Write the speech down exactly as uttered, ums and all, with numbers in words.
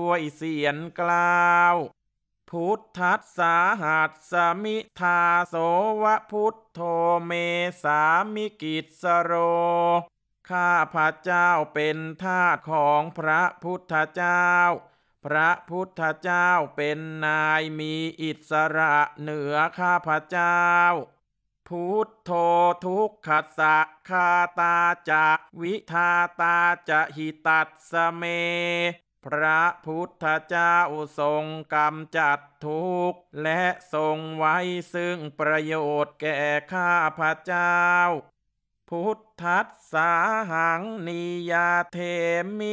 ด้วยเสียงกล่าวพุทธัสสาหัสสมิทาโสวะพุทโธเมสามิกิสโรข้าพระเจ้าเป็นทาสของพระพุทธเจ้าพระพุทธเจ้าเป็นนายมีอิสระเหนือข้าพระเจ้าพุทโธทุกขสะคาตาจะวิทาตาจะหิตัสสเมพระพุทธเจ้าทรงกำจัดทุกข์และทรงไว้ซึ่งประโยชน์แก่ข้าพระเจ้าพุทธัสสาหังนิยาเทมิ